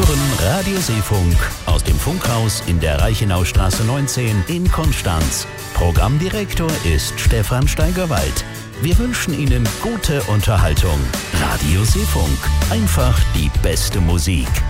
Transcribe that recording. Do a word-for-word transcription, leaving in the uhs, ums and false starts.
hören Radio Seefunk aus dem Funkhaus in der Reichenaustraße neunzehn in Konstanz. Programmdirektor ist Stefan Steigerwald. Wir wünschen Ihnen gute Unterhaltung. Radio Seefunk, einfach die beste Musik.